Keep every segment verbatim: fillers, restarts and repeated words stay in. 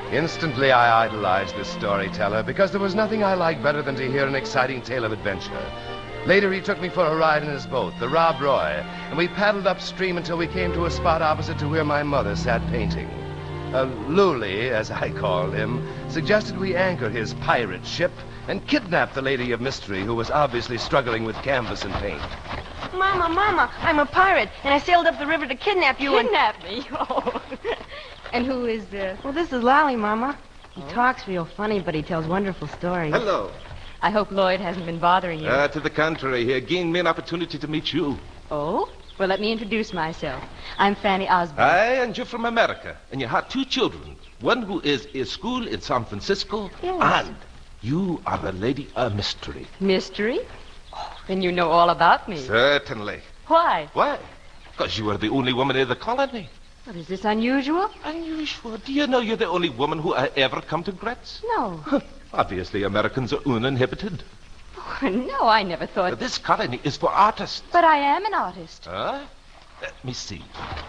Instantly, I idolized this storyteller because there was nothing I liked better than to hear an exciting tale of adventure. Later, he took me for a ride in his boat, the Rob Roy, and we paddled upstream until we came to a spot opposite to where my mother sat painting. Uh, Luli, as I called him, suggested we anchor his pirate ship and kidnap the lady of mystery who was obviously struggling with canvas and paint. Mama, Mama, I'm a pirate, and I sailed up the river to kidnap you. Kidnap and... me? Oh. And who is this? Well, this is Lolly, Mama. He oh. talks real funny, but he tells wonderful stories. Hello. I hope Lloyd hasn't been bothering you. Uh, to the contrary, he gained me an opportunity to meet you. Oh? Well, let me introduce myself. I'm Fanny Osborne. Aye, and you're from America, and you have two children. One who is in school in San Francisco, yes. and you are the lady of mystery. Mystery? Oh, then you know all about me. Certainly. Why? Why? Because you are the only woman in the colony. But is this unusual? Unusual? Do you know you're the only woman who I ever come to Gretz? No. Obviously, Americans are uninhibited. Oh, no, I never thought... But this colony is for artists. But I am an artist. Huh? Let me see.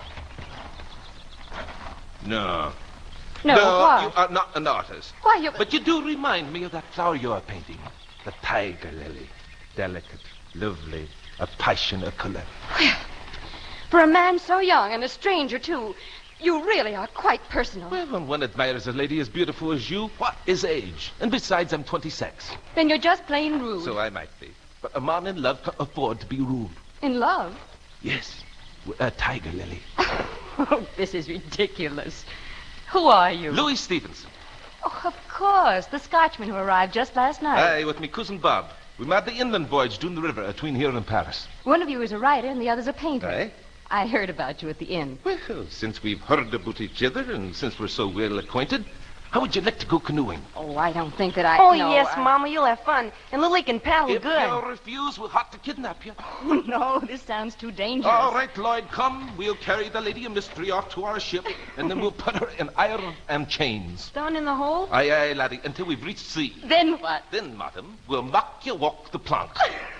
No. No, no why? You are not an artist. Why, you... But you do remind me of that flower you are painting. The tiger lily. Delicate, lovely, a passion of color. Well, for a man so young and a stranger, too, you really are quite personal. Well, when one admires a lady as beautiful as you, what is age? And besides, I'm twenty-six. Then you're just plain rude. So I might be. But a man in love can afford to be rude. In love? Yes, with a tiger lily. Oh, this is ridiculous. Who are you? Louis Stevenson. Oh, of course. The Scotchman who arrived just last night. Aye, with me cousin Bob. We made the inland voyage down the river between here and Paris. One of you is a writer and the other's a painter. Aye. I heard about you at the inn. Well, since we've heard about each other and since we're so well acquainted, how would you like to go canoeing? Oh, I don't think that I... Oh, no, yes, I... Mama, you'll have fun. And Lily can paddle if good. If you refuse, we'll have to kidnap you. Oh, no, this sounds too dangerous. All right, Lloyd, come. We'll carry the lady of mystery off to our ship, and then we'll put her in iron and chains. Down in the hole? Aye, aye, laddie, until we've reached sea. Then what? Then, madam, we'll make you walk the plank.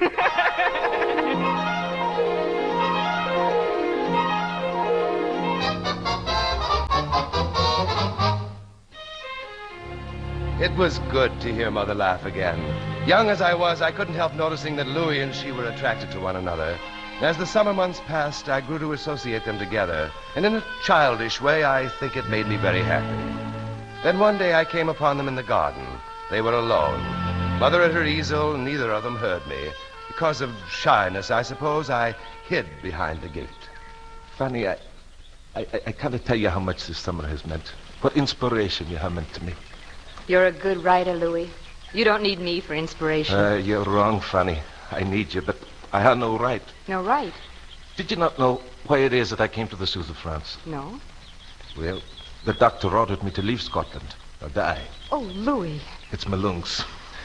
It was good to hear Mother laugh again. Young as I was, I couldn't help noticing that Louis and she were attracted to one another. As the summer months passed, I grew to associate them together, and in a childish way, I think it made me very happy. Then one day I came upon them in the garden. They were alone. Mother at her easel, and neither of them heard me. Because of shyness, I suppose, I hid behind the gate. Fanny, I, I, I can't tell you how much this summer has meant. What inspiration you have meant to me. You're a good writer, Louis. You don't need me for inspiration. Uh, you're wrong, Fanny. I need you, but I have no right. No right? Did you not know why it is that I came to the south of France? No. Well, the doctor ordered me to leave Scotland or die. Oh, Louis. It's my lungs.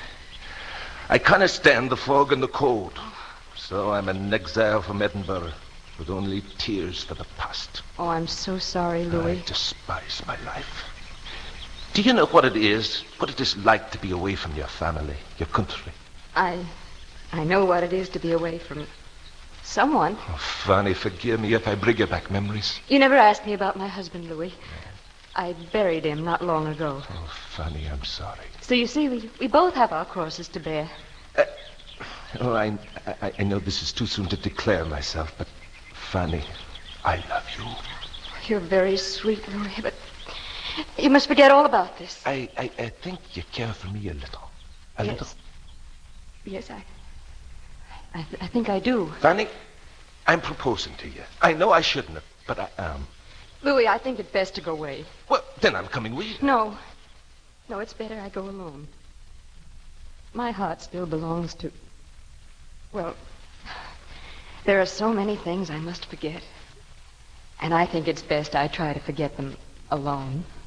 I can't stand the fog and the cold. So I'm an exile from Edinburgh with only tears for the past. Oh, I'm so sorry, Louis. I despise my life. Do you know what it is? What it is like to be away from your family, your country? I... I know what it is to be away from someone. Oh, Fanny, forgive me if I bring you back memories. You never asked me about my husband, Louis. I buried him not long ago. Oh, Fanny, I'm sorry. So you see, we, we both have our crosses to bear. Uh, oh, I, I, I know this is too soon to declare myself, but Fanny, I love you. You're very sweet, Louis, but you must forget all about this. I, I, I think you care for me a little. A yes. little. Yes, I... I, th- I think I do. Fanny, I'm proposing to you. I know I shouldn't have, but I am. Louis, I think it best to go away. Well, then I'm coming with you. No. No, it's better I go alone. My heart still belongs to... Well, there are so many things I must forget. And I think it's best I try to forget them alone.